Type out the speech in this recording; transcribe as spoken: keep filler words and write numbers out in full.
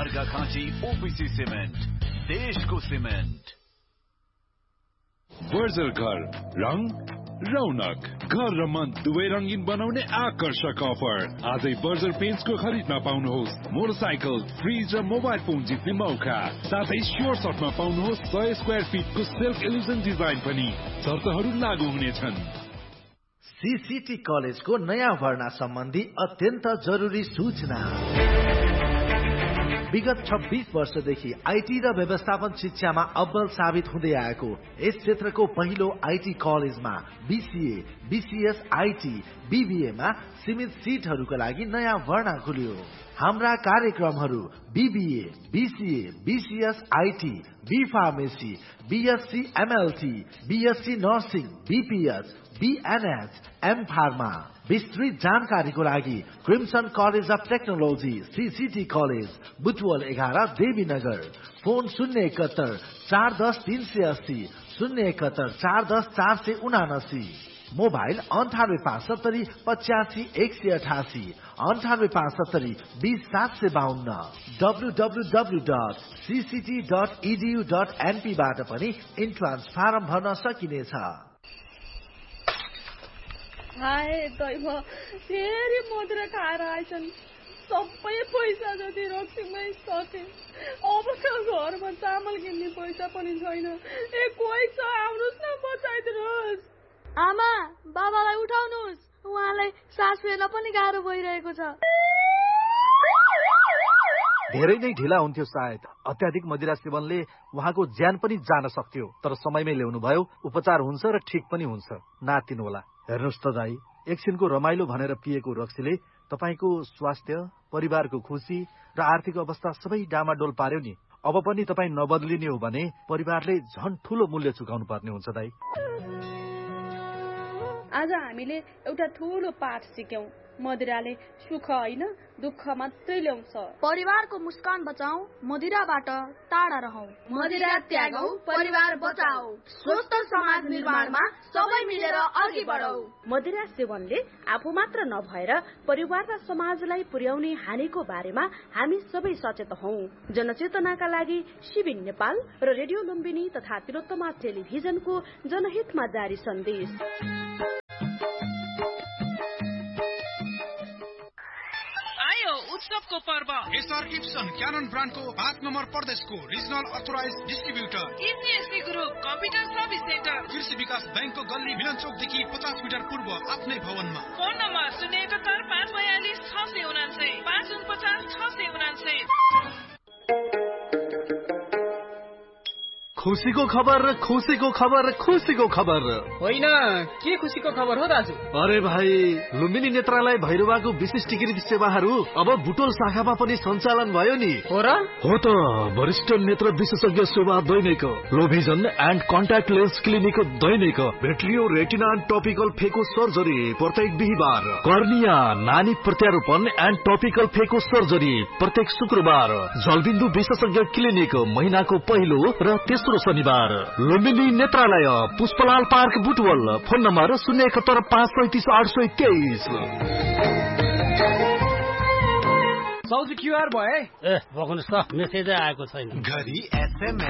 Arghakhanchi OPC cement, देशको cement. Berger घर, रङ रौनक, घर र मन दुवै रंगीन बनाउने आकर्षक अफर। आजै बर्जर पेन्ट्सको खरिदमा पाउनुहोस् मोटरसाइकल, फ्रिज र मोबाइल फोन जित्ने मौका। साथै स्योर सर्टमा पाउनुहोस् सय स्क्वायर फिटको सेल्फ इल्युजन डिजाइन पनि। शर्तहरू लागू हुनेछन्। सीसीटी कलेजको नयाँ भर्ना सम्बन्धी अत्यन्त जरुरी सूचना। विगत छब्बीस वर्षदेखि आईटी र व्यवस्थापन शिक्षामा अब्बल साबित हुँदै आएको यस क्षेत्रको पहिलो आईटी कलेजमा बीसीए, बीसीएस, आईटी, बीबीएमा सीमित सिटहरूका लागि नयाँ भर्ना खुल्यो। हाम्रा कार्यक्रमहरू BBA, BCA, BCS, IT, be pharmacy, BSc MLT, BSc nursing, BPH, बीएनएच, am pharma. विस्तृत जानकारीको लागि crimson college of technology CCT college Butwal एघार देवीनगर। फोन शून्य एकहत्तर चार दस तीन सय अस्सी, शून्य एकहत्तर चार दस चार सय उनासी। मोबाइल अन्ठानब्बे पाँच सत्तरी पचासी एक सय अठासी, अन्ठानब्बे पाँच सत्तरी बीस सात सय बाहन्न। W W W dot CCT dot edu dot NP बाट पनि इन्ट्रान्स फारम भर्न सकिनेछ। हाय दैव, फेरि मदिरा खाएर आइछन्। सबै पैसा जति रक्सीमै सके। अब त घरमा चामल किन्ने पैसा पनि छैन। ए कोही छ, आउनुहोस् न, बचाइदिनुहोस्। आमा, बाबालाई उठाउनुहोस्, उहाँलाई सास फेर्न पनि गाह्रो भइरहेको छ। धेरै नै ढिला हुन्थ्यो सायद। अत्याधिक मदिरा सेवनले उहाँको ज्यान पनि जान सक्थ्यो, तर समयमै ल्याउनु भयो। उपचार हुन्छ र ठिक पनि हुन्छ। नातिनु होला। हेर्नुहोस् त दाई, एकछिनको रमाइलो भनेर पिएको रक्सीले तपाईको स्वास्थ्य, परिवारको खुसी र आर्थिक अवस्था सबै डामाडोल पार्यो नि। अब पनि तपाईँ नबदलिने हो भने परिवारले झन् ठूलो मूल्य चुकाउनु पर्ने हुन्छ दाई। आज हामीले एउटा ठूलो पाठ सिक्यौं। मदिराले सुख होइन, दुःख मात्रै ल्याउँछ। परिवारको मुस्कान बचाऊ, मदिराबाट टाढा रहौ। मदिरा त्यागौ, परिवार बचाऊ। स्वस्थ समाज निर्माणमा सबै मिलेर अघि बढौ। मदिरा सेवनले आफू मात्र नभएर परिवार र समाजलाई पुर्याउने हानिको बारेमा हामी सबै सचेत हौ। जनचेतनाका लागि शिविर नेपाल र रेडियो लुम्बिनी तथा तिलोत्तमा टेलिभिजनको जनहितमा जारी सन्देश। उत्सवको पर्व एसआर गिब्सन क्यानन ब्रान्डको पाँच नम्बर प्रदेशको regional authorise distributor इसिएससी group computer service centre कृषि विकास बैंकको गल्ली मिलन चौकदेखि पचास मिटर पूर्व आफ्नै भवनमा। फोन नम्बर शून्य एकहत्तर पाँच बयालिस छ सय उनान्सय पाँच उनपचास छ सय उनान्सय। खुसीको खबर र खुसीको खबर खुसीको खबर होइन, के खुसीको खबर हो दाजु? अरे भाइ, लुम्बिनी नेत्रालय भैरवाको विशिष्ट चिकित्सा सेवाहरू अब बुटोल शाखामा पनि सञ्चालन भयो नि। हो र? हो त। वरिष्ठ नेत्र विशेषज्ञ सेवा दैनिक लो vision and contact lens clinic Dainik भेट्रियो retina and topical फेको सर्जरी प्रत्येक बिहिबार। कर्निया नानी प्रत्यारोपण एन्ड टपिकल फेको सर्जरी प्रत्येक शुक्रबार। जलबिन्दु विशेषज्ञ क्लिनिक महिनाको पहिलो र तेस्रो शनिबार। लुम्बिनी नेत्रालय Pushpalal park Butwal. Phone number शून्य एकहत्तर पाँच पैंतिस आठ सय तेइस। सौजी क्युआर भए? ए बग्नुहोस् त, मेसेजै आएको छैन। घरि एसएमएस